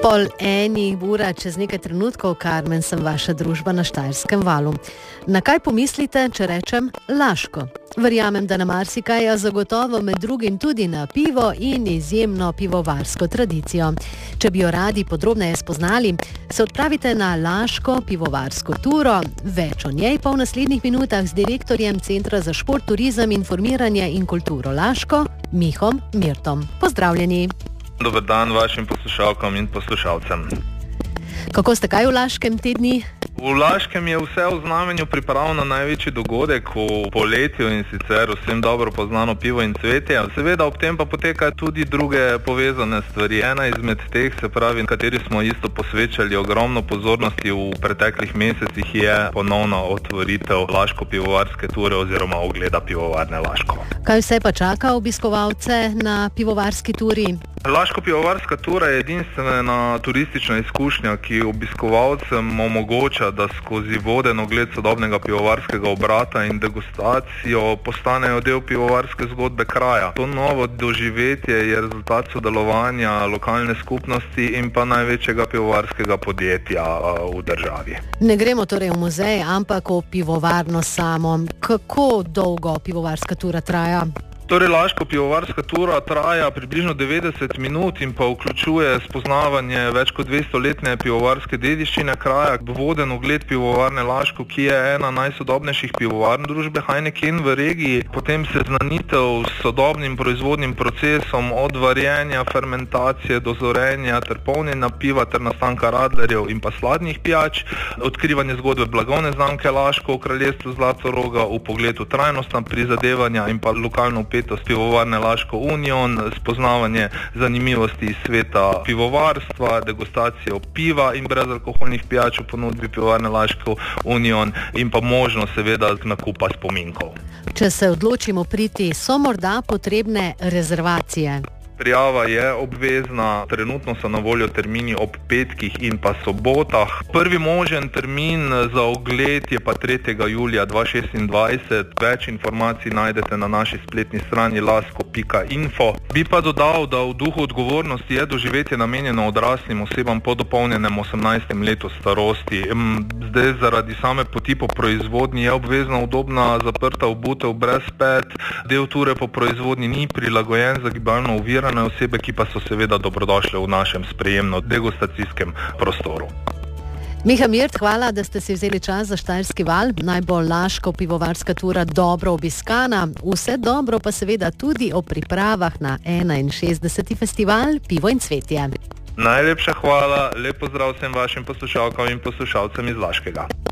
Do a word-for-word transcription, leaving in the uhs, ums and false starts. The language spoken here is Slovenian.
Pol eni ura čez nekaj trenutkov, Karmen, sem vaša družba na Štajerskem valu. Na kaj pomislite, če rečem Laško? Verjamem, da na marsikaj, a zagotovo med drugim tudi na pivo in izjemno pivovarsko tradicijo. Če bi jo radi podrobneje spoznali, se odpravite na Laško pivovarsko turo. Več o njej pa v naslednjih minutah z direktorjem Centra za šport, turizem, informiranje in kulturo Laško, Mihom Mirtom. Pozdravljeni. Dober dan vašim poslušalkam in poslušalcem. Kako ste kaj v Laškem te dni? V Laškem je vse v znamenju priprav na največji dogodek v poletju, in sicer vsem dobro poznano pivo in cvetje. Seveda ob tem pa potekajo tudi druge povezane stvari. Ena izmed teh, se pravi, kateri smo isto posvečali ogromno pozornosti v preteklih mesecih, je ponovna otvoritev Laško pivovarske ture oziroma ogleda pivovarne Laško. Kaj vse pa čaka obiskovalce na pivovarski turi? Laško pivovarska tura je edinstvena turistična izkušnja, ki obiskovalcem omogoča, da skozi voden ogled sodobnega pivovarskega obrata in degustacijo postanejo del pivovarske zgodbe kraja. To novo doživetje je rezultat sodelovanja lokalne skupnosti in pa največjega pivovarskega podjetja v državi. Ne gremo torej v muzej, ampak v pivovarno samo. Kako dolgo pivovarska tura traja? Torej, Laško pivovarska tura traja približno devetdeset minut in pa vključuje spoznavanje več kot dvestoletne pivovarske dediščine kraja, voden ogled pivovarne Laško, ki je ena najsodobnejših pivovarn družbe Heineken v regiji, potem seznanitev s sodobnim proizvodnim procesom od varjenja, fermentacije do zorenja ter polnjenja piva ter nastanka radlerjev in pa sladnih pijač, odkrivanje zgodbe blagovne znamke Laško v kraljestvu Zlatoroga v pogledu trajnostna prizadevanja in pa lokalno pivovarne Laško Union, spoznavanje zanimivosti iz sveta pivovarstva, degustacijo piva in brezalkoholnih pijač v ponudbi pivovarne Laško Union in pa možnost seveda nakupa spominkov. Če se odločimo priti, so morda potrebne rezervacije? Prijava je obvezna, trenutno so na voljo termini ob petkih in pa sobotah. Prvi možen termin za ogled je pa tretjega julija dva tisoč šestindvajset. Več informacij najdete na naši spletni strani lasko pika info. Bi pa dodal, da v duhu odgovornosti je doživetje namenjeno odraslim osebam po dopolnjenem osemnajstem letu starosti. Zdaj zaradi same poti po proizvodnji je obvezna udobna zaprta obutev brez pet. Del ture po proizvodnji ni prilagojen za gibalno oviro osebe, ki pa so seveda dobrodošle v našem sprejemno-degustacijskem prostoru. Miha Mirt, hvala, da ste si vzeli čas za Štajerski val. Naj bo Laško pivovarska tura dobro obiskana. Vse dobro pa seveda tudi o pripravah na enainšestdeseti festival Pivo in cvetje. Najlepša hvala, lep pozdrav vsem vašim poslušalkam in poslušalcem iz Laškega.